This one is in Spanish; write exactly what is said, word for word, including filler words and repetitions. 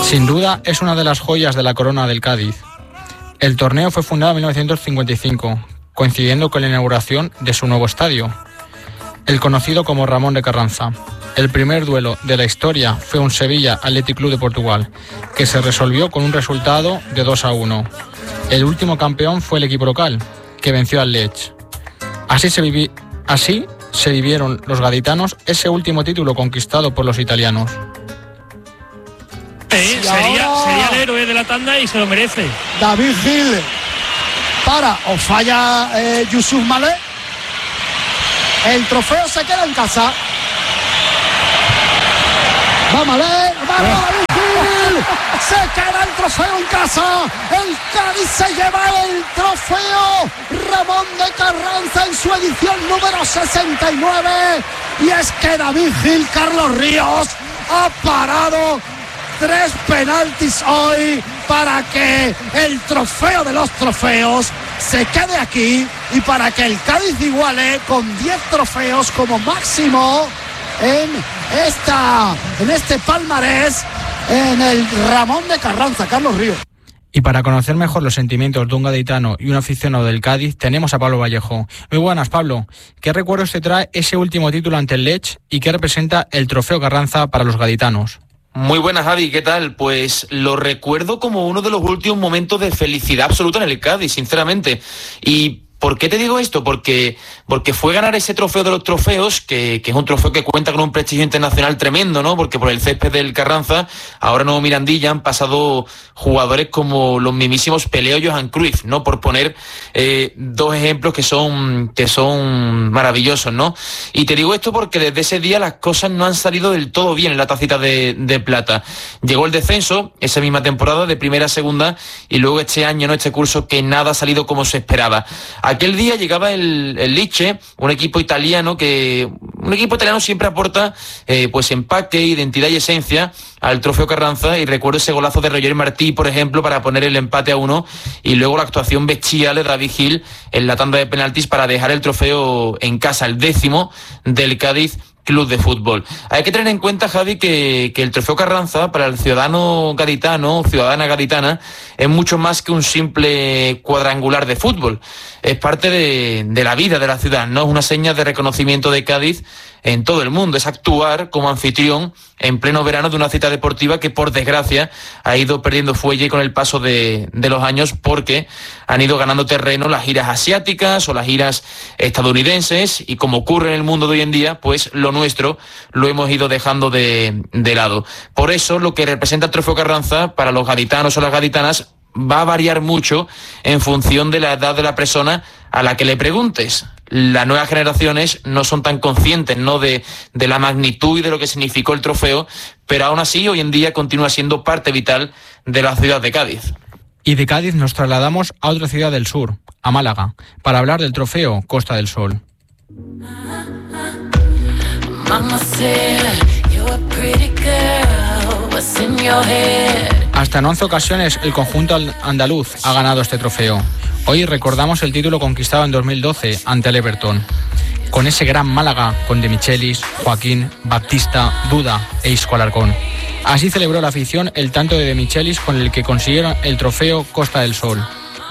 Sin duda es una de las joyas de la corona del Cádiz. El torneo fue fundado en mil novecientos cincuenta y cinco, coincidiendo con la inauguración de su nuevo estadio, el conocido como Ramón de Carranza. El primer duelo de la historia fue un Sevilla Athletic Club de Portugal, que se resolvió con un resultado de dos a uno. El último campeón fue el equipo local, que venció al Lecce. Así se, vivi- así se vivieron los gaditanos ese último título conquistado por los italianos. Sí, sería, sería el héroe de la tanda y se lo merece. David Gil para o falla eh, Yusuf Malé. El trofeo se queda en casa. Va Malé, va David Gil. Se queda el trofeo en casa. El Cádiz se lleva el trofeo Ramón de Carranza en su edición número sesenta y nueve. Y es que David Gil, Carlos Ríos, ha parado tres penaltis hoy para que el trofeo de los trofeos se quede aquí y para que el Cádiz iguale con diez trofeos como máximo en esta en este palmarés en el Ramón de Carranza. Carlos Ríos. Y para conocer mejor los sentimientos de un gaditano y un aficionado del Cádiz, tenemos a Pablo Vallejo. Muy buenas, Pablo. ¿Qué recuerdos te trae ese último título ante el Lecce y qué representa el trofeo Carranza para los gaditanos? Muy buenas, Javi, ¿qué tal? Pues lo recuerdo como uno de los últimos momentos de felicidad absoluta en el Cádiz, sinceramente. Y ¿por qué te digo esto? Porque, porque fue ganar ese trofeo de los trofeos, que, que es un trofeo que cuenta con un prestigio internacional tremendo, ¿no? Porque por el césped del Carranza, ahora no Mirandilla, han pasado jugadores como los mismísimos Pelé o Johan Cruyff, ¿no? Por poner eh, dos ejemplos que son, que son maravillosos, ¿no? Y te digo esto porque desde ese día las cosas no han salido del todo bien en la tacita de, de plata. Llegó el descenso, esa misma temporada, de primera a segunda, y luego este año, ¿no? Este curso que nada ha salido como se esperaba. Aquel día llegaba el, el Lecce, un equipo italiano que un equipo italiano siempre aporta eh, pues empaque, identidad y esencia al trofeo Carranza, y recuerdo ese golazo de Roger Martí, por ejemplo, para poner el empate a uno, y luego la actuación bestial de David Gil en la tanda de penaltis para dejar el trofeo en casa, el décimo del Cádiz Club de Fútbol. Hay que tener en cuenta, Javi, que, que el trofeo Carranza para el ciudadano gaditano, ciudadana gaditana, es mucho más que un simple cuadrangular de fútbol. Es parte de, de la vida de la ciudad, ¿no? Es una seña de reconocimiento de Cádiz en todo el mundo. Es actuar como anfitrión en pleno verano de una cita deportiva que, por desgracia, ha ido perdiendo fuelle con el paso de, de los años, porque han ido ganando terreno las giras asiáticas o las giras estadounidenses, y como ocurre en el mundo de hoy en día, pues lo nuestro lo hemos ido dejando de, de lado. Por eso, lo que representa el trofeo Carranza para los gaditanos o las gaditanas va a variar mucho en función de la edad de la persona a la que le preguntes. Las nuevas generaciones no son tan conscientes, ¿no?, de, de la magnitud y de lo que significó el trofeo, pero aún así hoy en día continúa siendo parte vital de la ciudad de Cádiz. Y de Cádiz nos trasladamos a otra ciudad del sur, a Málaga, para hablar del trofeo Costa del Sol. Hasta en once ocasiones el conjunto andaluz ha ganado este trofeo. Hoy recordamos el título conquistado en dos mil doce ante el Everton, con ese gran Málaga con De Michelis, Joaquín, Baptista, Duda e Isco Alarcón. Así celebró la afición el tanto de De Michelis con el que consiguieron el trofeo Costa del Sol.